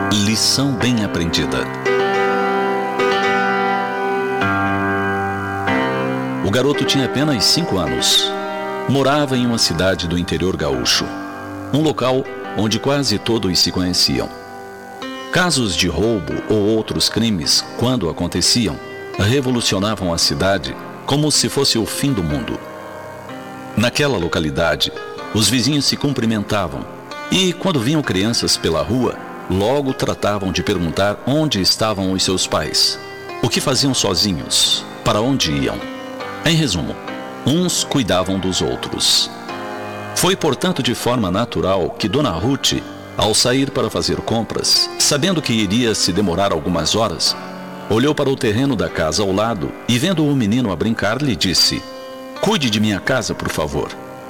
Lição bem aprendida. O garoto tinha apenas 5 anos. Morava em uma cidade do interior gaúcho, um local onde quase todos se conheciam. Casos de roubo ou outros crimes, quando aconteciam, revolucionavam a cidade como se fosse o fim do mundo. Naquela localidade, os vizinhos se cumprimentavam e, quando viam crianças pela rua, logo tratavam de perguntar onde estavam os seus pais, o que faziam sozinhos, para onde iam. Em resumo, uns cuidavam dos outros. Foi, portanto, de forma natural que Dona Ruth, ao sair para fazer compras, sabendo que iria se demorar algumas horas, olhou para o terreno da casa ao lado e, vendo o menino a brincar, lhe disse: "Cuide de minha casa, por favor."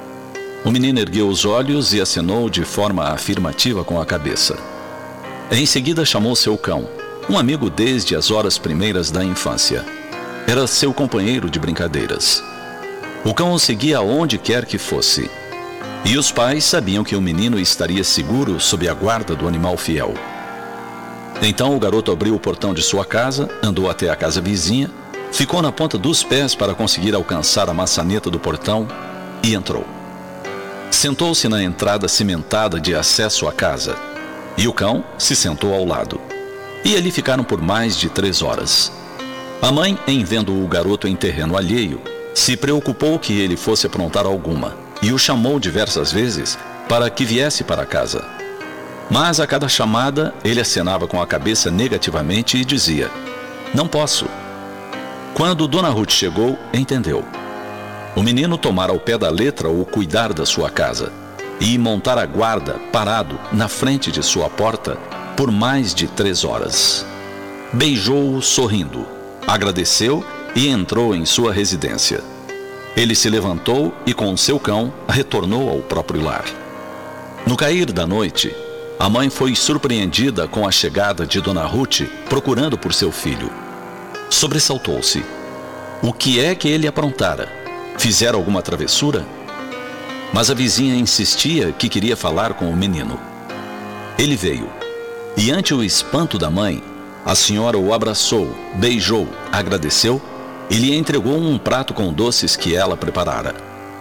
O menino ergueu os olhos e acenou de forma afirmativa com a cabeça. Em seguida chamou seu cão, um amigo desde as horas primeiras da infância. Era seu companheiro de brincadeiras. O cão o seguia aonde quer que fosse. E os pais sabiam que o menino estaria seguro sob a guarda do animal fiel. Então o garoto abriu o portão de sua casa, andou até a casa vizinha, ficou na ponta dos pés para conseguir alcançar a maçaneta do portão e entrou. Sentou-se na entrada cimentada de acesso à casa, e o cão se sentou ao lado. E ali ficaram por mais de 3 horas. A mãe, em vendo o garoto em terreno alheio, se preocupou que ele fosse aprontar alguma, e o chamou diversas vezes para que viesse para casa. Mas a cada chamada, ele acenava com a cabeça negativamente e dizia: "Não posso." Quando Dona Ruth chegou, entendeu. O menino tomara ao pé da letra o cuidar da sua casa e montar a guarda parado na frente de sua porta por mais de 3 horas. Beijou-o sorrindo, agradeceu e entrou em sua residência. Ele se levantou e, com seu cão, retornou ao próprio lar. No cair da noite, a mãe foi surpreendida com a chegada de Dona Ruth procurando por seu filho. Sobressaltou-se. O que é que ele aprontara? Fizera alguma travessura? Mas a vizinha insistia que queria falar com o menino. Ele veio, e ante o espanto da mãe, a senhora o abraçou, beijou, agradeceu e lhe entregou um prato com doces que ela preparara.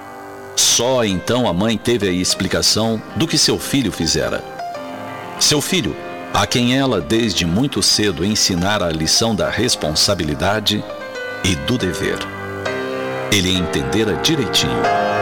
Só então a mãe teve a explicação do que seu filho fizera. Seu filho, a quem ela desde muito cedo ensinara a lição da responsabilidade e do dever. Ele entendera direitinho.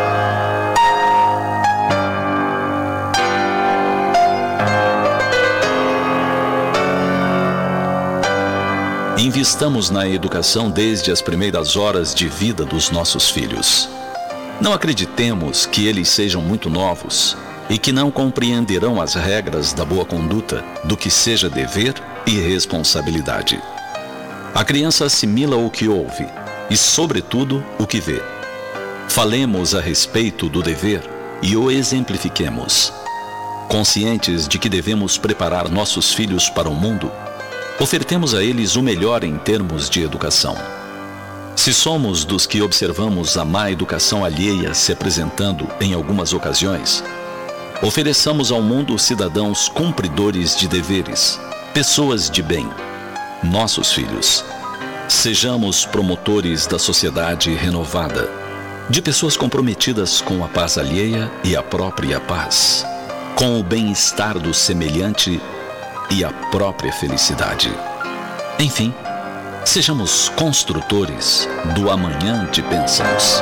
Investamos na educação desde as primeiras horas de vida dos nossos filhos. Não acreditemos que eles sejam muito novos e que não compreenderão as regras da boa conduta, do que seja dever e responsabilidade. A criança assimila o que ouve e, sobretudo, o que vê. Falemos a respeito do dever e o exemplifiquemos. Conscientes de que devemos preparar nossos filhos para o mundo, ofertemos a eles o melhor em termos de educação. Se somos dos que observamos a má educação alheia se apresentando em algumas ocasiões, ofereçamos ao mundo cidadãos cumpridores de deveres, pessoas de bem, nossos filhos. Sejamos promotores da sociedade renovada, de pessoas comprometidas com a paz alheia e a própria paz, com o bem-estar do semelhante e a própria felicidade. Enfim, sejamos construtores do amanhã de bênçãos.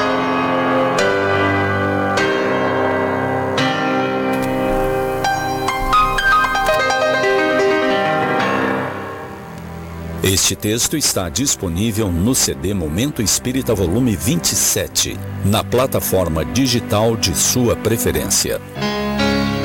Este texto está disponível no CD Momento Espírita Volume 27, na plataforma digital de sua preferência.